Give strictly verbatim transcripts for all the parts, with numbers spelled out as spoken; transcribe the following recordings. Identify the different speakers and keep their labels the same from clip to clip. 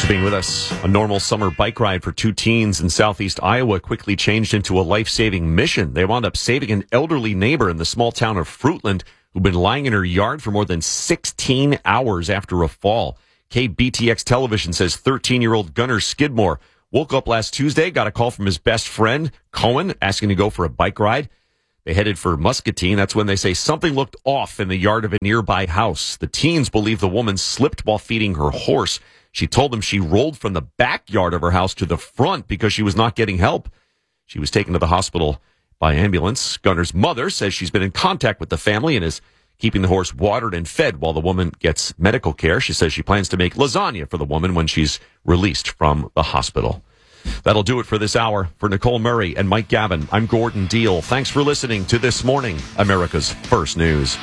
Speaker 1: Thanks for being with us. A normal summer bike ride for two teens in southeast Iowa quickly changed into a life-saving mission. They wound up saving an elderly neighbor in the small town of Fruitland who'd been lying in her yard for more than sixteen hours after a fall. K B T X Television says thirteen-year-old Gunnar Skidmore woke up last Tuesday, got a call from his best friend, Cohen, asking to go for a bike ride. They headed for Muscatine. That's when they say something looked off in the yard of a nearby house. The teens believe the woman slipped while feeding her horse. She told them she rolled from the backyard of her house to the front because she was not getting help. She was taken to the hospital by ambulance. Gunnar's mother says she's been in contact with the family and is keeping the horse watered and fed while the woman gets medical care. She says she plans to make lasagna for the woman when she's released from the hospital. That'll do it for this hour. For Nicole Murray and Mike Gavin, I'm Gordon Deal. Thanks for listening to This Morning, America's First News.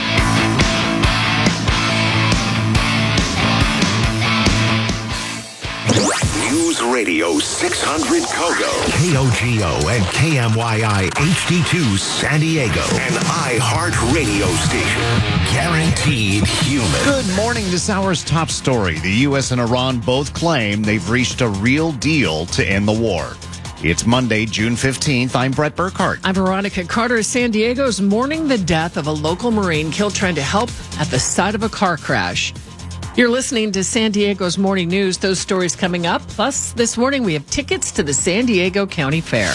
Speaker 2: News Radio six hundred Kogo,
Speaker 3: K O G O and K M Y I H D two San Diego,
Speaker 2: an iHeartRadio station.
Speaker 3: Guaranteed human.
Speaker 4: Good morning. This hour's top story. The U S and Iran both claim they've reached a real deal to end the war. It's Monday, June fifteenth. I'm Brett Burkhart.
Speaker 5: I'm Veronica Carter. San Diego's mourning the death of a local Marine killed trying to help at the site of a car crash. You're listening to San Diego's Morning News. Those stories coming up. Plus, this morning we have tickets to the San Diego County Fair.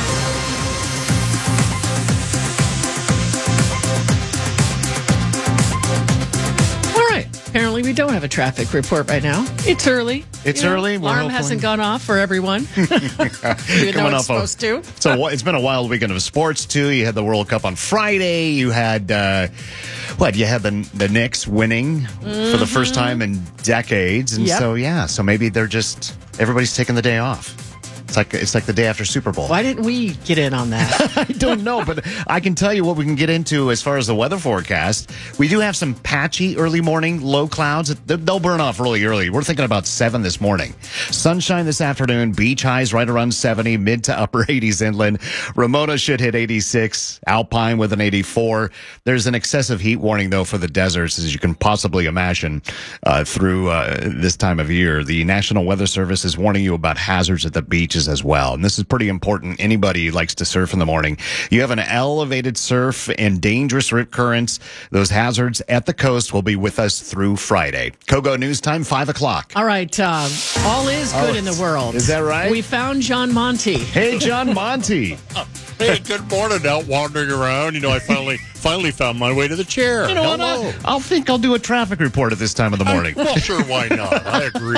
Speaker 5: All right. Apparently we don't have a traffic report right now. It's early.
Speaker 4: It's
Speaker 5: You know,
Speaker 4: early. We're
Speaker 5: alarm
Speaker 4: hopefully-
Speaker 5: hasn't gone off for everyone. Even though
Speaker 4: Coming
Speaker 5: it's
Speaker 4: off of-
Speaker 5: supposed to.
Speaker 4: So it's been a wild weekend of sports, too. You had the World Cup on Friday. You had, uh, what, you had the, the Knicks winning mm-hmm. for the first time in decades. And
Speaker 5: Yep.
Speaker 4: so, yeah, so maybe they're just, everybody's taking the day off. It's like it's like the day after Super Bowl.
Speaker 5: Why didn't we get in on that?
Speaker 4: I don't know, but I can tell you what we can get into as far as the weather forecast. We do have some patchy early morning low clouds. They'll burn off really early. We're thinking about seven this morning. Sunshine this afternoon. Beach highs right around seventy, mid to upper eighties inland. Ramona should hit eighty-six. Alpine with an eighty-four. There's an excessive heat warning, though, for the deserts, as you can possibly imagine, uh, through uh, this time of year. The National Weather Service is warning you about hazards at the beaches as well. And this is pretty important. Anybody who likes to surf in the morning. You have an elevated surf and dangerous rip currents. Those hazards at the coast will be with us through Friday. Kogo News Time, five o'clock.
Speaker 5: All right. Um, all is good
Speaker 4: Oh,
Speaker 5: in the world.
Speaker 4: is that right?
Speaker 5: We found John Monty.
Speaker 4: Hey, John Monty.
Speaker 6: Hey, good morning. Out wandering around. You know, I finally finally found my way to the chair.
Speaker 4: You know what?
Speaker 6: Hello.
Speaker 4: I'll, I'll think I'll do a traffic report at this time of the morning.
Speaker 6: Well, sure, why not? I agree.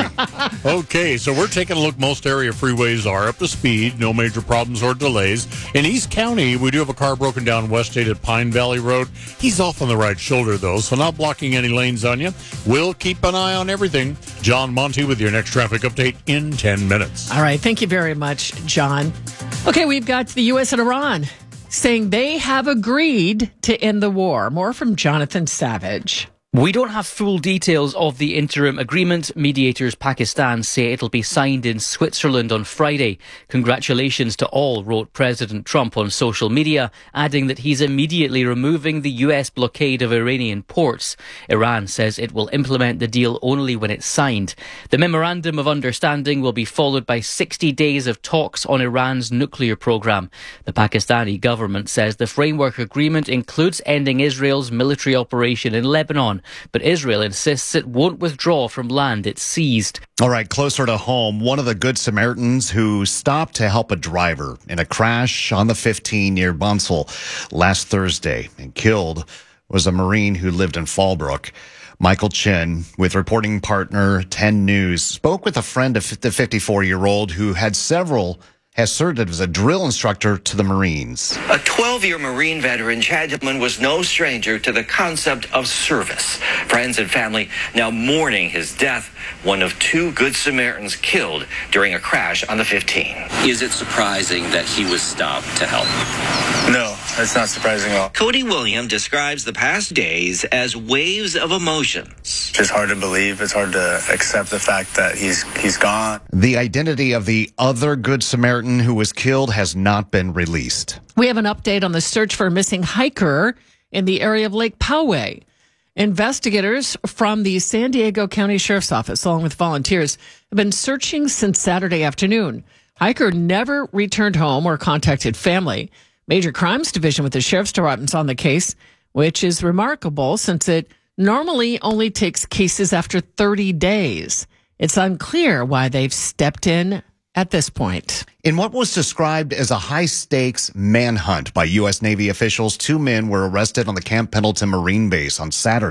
Speaker 6: Okay, so we're taking a look. Most area freeways are up to speed. No major problems or delays. In East County, we do have a car broken down West eight at Pine Valley Road. He's off on the right shoulder, though, so not blocking any lanes on you. We'll keep an eye on everything. John Monty with your next traffic update in ten minutes.
Speaker 5: All right. Thank you very much, John. Okay, we've got the U S and Iran saying they have agreed to end the war. More from Jonathan Savage.
Speaker 7: We don't have full details of the interim agreement. Mediators Pakistan say it'll be signed in Switzerland on Friday. Congratulations to all, wrote President Trump on social media, adding that he's immediately removing the U S blockade of Iranian ports. Iran says it will implement the deal only when it's signed. The memorandum of understanding will be followed by sixty days of talks on Iran's nuclear program. The Pakistani government says the framework agreement includes ending Israel's military operation in Lebanon, but Israel insists it won't withdraw from land it seized.
Speaker 4: All right, closer to home, one of the Good Samaritans who stopped to help a driver in a crash on the fifteen near Bunsell last Thursday and killed was a Marine who lived in Fallbrook. Michael Chin, with reporting partner ten News, spoke with a friend of the fifty-four-year-old who had several has served as a drill instructor to the Marines.
Speaker 8: A twelve-year Marine veteran, Chad Dillman, was no stranger to the concept of service. Friends and family now mourning his death, one of two Good Samaritans killed during a crash on the fifteen.
Speaker 9: Is it surprising that he was stopped to help?
Speaker 10: No, it's not surprising at all.
Speaker 8: Cody William describes the past days as waves of emotions.
Speaker 10: It's hard to believe. It's hard to accept the fact that he's he's gone.
Speaker 4: The identity of the other Good Samaritan who was killed has not been released.
Speaker 5: We have an update on the search for a missing hiker in the area of Lake Poway. Investigators from the San Diego County Sheriff's Office, along with volunteers, have been searching since Saturday afternoon. Hiker never returned home or contacted family. Major Crimes Division with the Sheriff's Department's on the case, which is remarkable since it normally only takes cases after thirty days. It's unclear why they've stepped in at this point.
Speaker 4: In what was described as a high-stakes manhunt by U S Navy officials, two men were arrested on the Camp Pendleton Marine Base on Saturday.